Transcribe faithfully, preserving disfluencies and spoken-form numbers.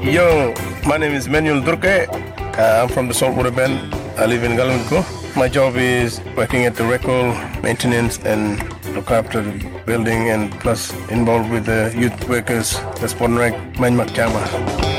Yo, my name is Manuel Durke. Uh, I'm from the Saltwater Bend. I live in Galungo. My job is working at the record, maintenance, and look after the building, and plus involved with the youth workers. That's Podnrek Manmak Jama.